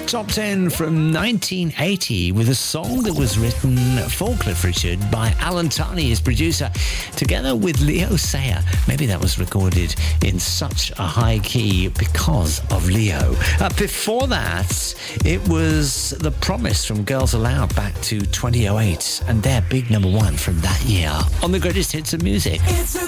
Top 10 from 1980 with a song that was written for Cliff Richard by Alan Tarney, his producer, together with Leo Sayer. Maybe that was recorded in such a high key because of Leo. Before that, it was The Promise from Girls Aloud back to 2008 and their big number one from that year on the greatest hits of music.